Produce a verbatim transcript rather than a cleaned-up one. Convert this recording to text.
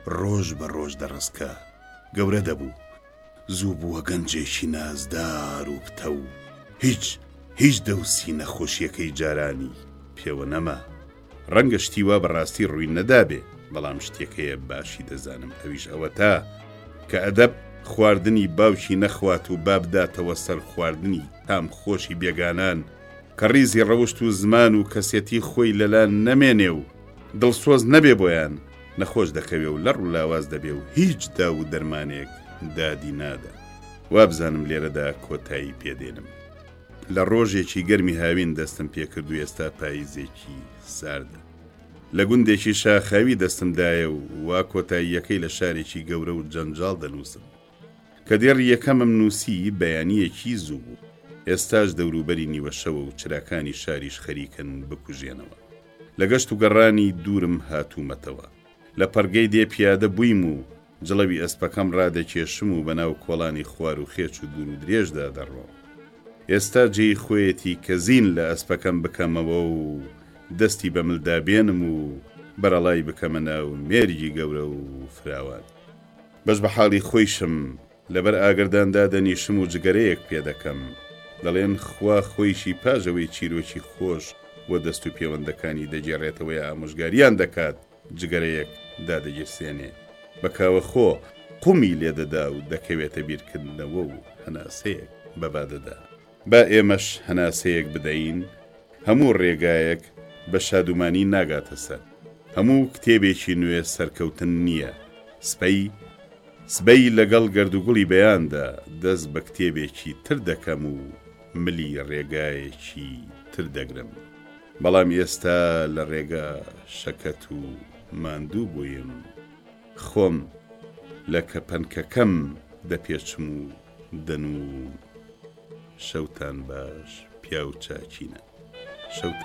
ڕۆژ بە ڕۆژ دەڕستکە گەورە دەبوو زوو بووە گەنجێکی نازدار و پتە و هیچ هیچ دەوسی نەخۆشیەکەی جارانی پێوە نەما. ڕەنگە شتیوا بەڕاستی ڕووی نەدابێ، بەڵام شتێکەیە باشی دەزانم، ئەویش ئەوە تا کە ئەدەب خواردنی باوکی نەخوات و بابداتەوە سەر خواردنی تام خۆشی بێگانان کە ڕیزی ڕەوشت و زمان و کەسێتی خۆی لەلان نەمێنێ و دڵسۆز نەبێ بۆیان نەخۆش دەکەوێ و لەڕ و لاواز دەبێ و هیچ دا و دەرمانێک دادی نادا. وابزانم لێرەدا کۆتایی پێدێنم. لە ڕۆژێکی گەرمی هاوین دەستم پێکرد و ئێستا پاییزێکی ساردە. لە گوندێکی شاخاوی دەستمدایە و وا کۆتاییەکەی لە شارێکی گەورە و جەنجاڵ دەنووسم. کە دێڕ یەکەمم نووسی بەیانیەکی زوو بوو. ئێستاش دەوروبەری نیوە شەوە و چراکانی شاریش خەریکن بکوژێنەوە. لە گەشت و گەڕانی دوورم هاتوومەتەوە. لە پەرگەی دێ پیادە بوویم و جڵەوی ئەسپەکەم ڕادەکێشم و بەناو کۆڵانی خوار و خێچ و دوور و درێژدا دەڕۆم. ئێستا جێی خۆیەتی کە زین لە ئەسپەکەم بکەمەوە و دەستی بە ملدابێنم و بەرەڵای بکەمە ناو مێرگی گەورە و فراوان. بەش بە حاڵی خۆیشم لەبەر ئاگرداندا دەنیشم و جگەرەیەک پێ دەکەم. دەڵێن خوا خۆیشی پاژەوەی چیرۆکی خۆش وە دەست و پەیوەندەکانی دەگێڕێتەوەی ئامۆژگاریان دەکات جگەرەیەک دادەگیرسێنێ. بەکاوە خۆ قومی لێدەدا و دەکەوێتە بیرکردنەوە و هەناسەیەک بەبادەدا. با ئێمەش هەناسەیەک بدەین، هەموو ڕێگایەک بە شادومانی ناگاتە سەر. هەموو کتێبێکی نوێ سەرکەوتن نییە. سبەی سبەی لەگەڵ گەردوگوڵی بەیاندا دەست بە کتێبێکی تر دەکەم و ملی ڕێگایەکی تر دەگرم. بەڵام ئێستا لە ڕێگا شەکەت و ماندوو بوویم. خۆم لە کەپەنکەکەم دەپێچم و دەنووم. شەوتان باش پیاو چاچینە. شەوتان